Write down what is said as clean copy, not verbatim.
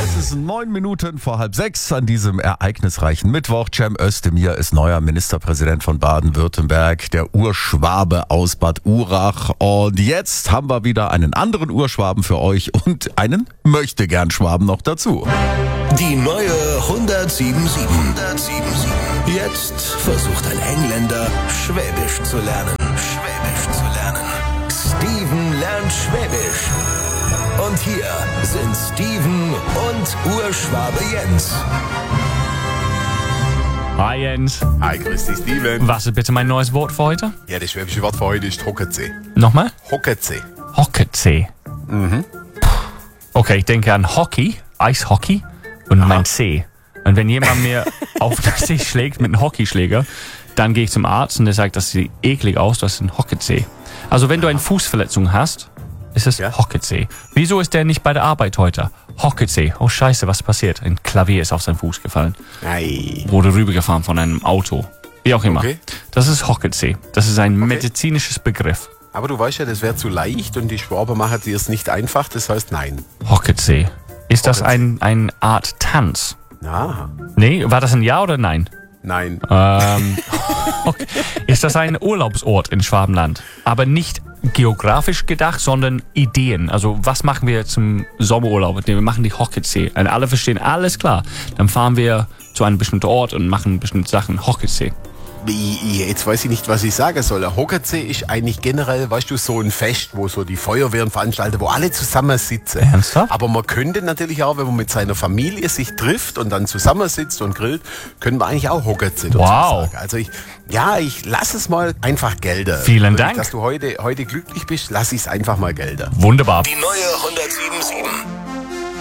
Es ist 9 Minuten vor 5:30 an diesem ereignisreichen Mittwoch. Cem Özdemir ist neuer Ministerpräsident von Baden-Württemberg, der Urschwabe aus Bad Urach. Und jetzt haben wir wieder einen anderen Urschwaben für euch und einen Möchtegern-Schwaben noch dazu. Die neue 107.7. Jetzt versucht ein Engländer, Schwäbisch zu lernen. Steven lernt Schwäbisch. Und hier sind Steven und Urschwabe Jens. Hi Jens. Hi, grüß dich, Steven. Was ist bitte mein neues Wort für heute? Ja, das schwäbische Wort für heute ist Hocketsee. Nochmal? Hocketsee. Hocketsee. Okay, ich denke an Hockey, Eishockey und mein Zeh. Und wenn jemand mir auf den Zeh schlägt mit einem Hockeyschläger, dann gehe ich zum Arzt und der sagt, das sieht eklig aus, das ist ein Hocketsee. Also wenn du eine Fußverletzung hast, ist es Hocketsee. Wieso ist der nicht bei der Arbeit heute? Hocketsee. Oh Scheiße, was passiert? Ein Klavier ist auf seinen Fuß gefallen. Ei. Wurde rübergefahren von einem Auto. Wie auch immer. Okay. Das ist Hocketsee. Das ist ein medizinisches Begriff. Aber du weißt ja, das wäre zu leicht und die Schwaber machen dir es nicht einfach, das heißt nein. Hocketsee. Ist das Hocketsee. eine Art Tanz? Na, Nee, war das ein Ja oder Nein? nein. Okay. Ist das ein Urlaubsort in Schwabenland? Aber nicht geografisch gedacht, sondern Ideen. Also was machen wir zum Sommerurlaub? Wir machen die Hocketsee. Und alle verstehen, alles klar. Dann fahren wir zu einem bestimmten Ort und machen bestimmte Sachen. Hocketsee. Jetzt weiß ich nicht, was ich sagen soll. Der Hocketsee ist eigentlich generell, weißt du, so ein Fest, wo so die Feuerwehren veranstalten, wo alle zusammensitzen. Ernsthaft? Aber man könnte natürlich auch, wenn man mit seiner Familie sich trifft und dann zusammensitzt und grillt, können wir eigentlich auch Hocketsee dazu Wow. sagen. Also ich lasse es mal einfach gelten. Vielen Dank. Dass du heute glücklich bist, lass ich es einfach mal gelten. Wunderbar. Die neue 107.7.